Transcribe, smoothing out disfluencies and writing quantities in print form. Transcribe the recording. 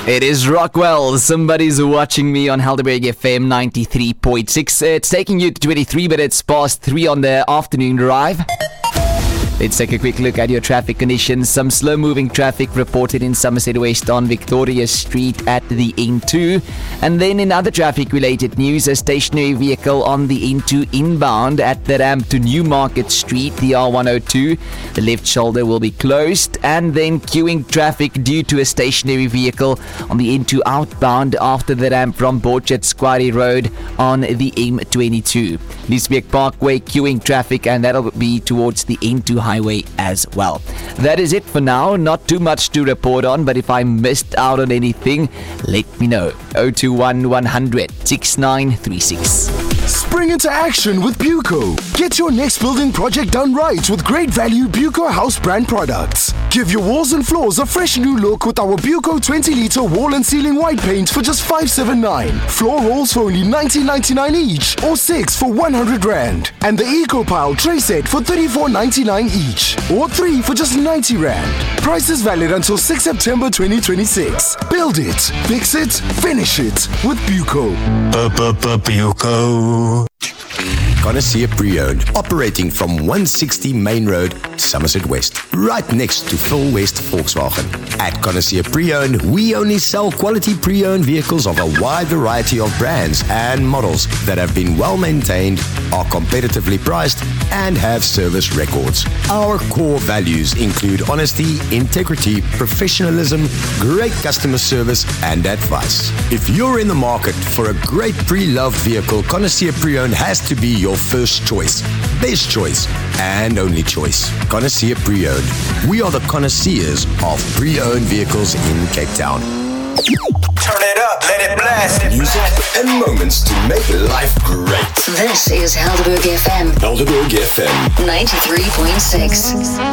It is Rockwell. Somebody's watching me on Helderberg FM 93.6. It's taking you to 23 minutes past 3 on the afternoon drive. Let's take a quick look at your traffic conditions. Some slow-moving traffic reported in Somerset West on Victoria Street at the N2. And then in other traffic-related news, a stationary vehicle on the N2 inbound at the ramp to Newmarket Street, the R102. The left shoulder will be closed. And then queuing traffic due to a stationary vehicle on the N2 outbound after the ramp from Borchardt Square Road on the M22. Liesbeek Parkway queuing traffic, and that'll be towards the N2 highway as well. That is it for now. Not too much to report on, but if I missed out on anything, let me know. 021 100 6936. Spring into action with Buco. Get your next building project done right with great value Buco house brand products. Give your walls and floors a fresh new look with our Buco 20-litre wall and ceiling white paint for just $579. Floor rolls for only $19.99 each, or 6 for 100 Rand. And the EcoPile tray set for $34.99 each, or 3 for just 90 Rand. Price is valid until 6 September 2026. Build it, fix it, finish it with Buco. Buco. Connoisseur Pre-Owned, operating from 160 Main Road, Somerset West, right next to Phil West Volkswagen. At Connoisseur Pre-Owned, we only sell quality pre-owned vehicles of a wide variety of brands and models that have been well maintained, are competitively priced, and have service records. Our core values include honesty, integrity, professionalism, great customer service, and advice. If you're in the market for a great pre-loved vehicle, Connoisseur Pre-Owned has to be your first choice, best choice, and only choice. Connoisseur Pre-Owned. We are the connoisseurs of pre-owned vehicles in Cape Town. Turn it up, let it blast. Music and moments to make life great. This is Helderberg FM. Helderberg FM 93.6.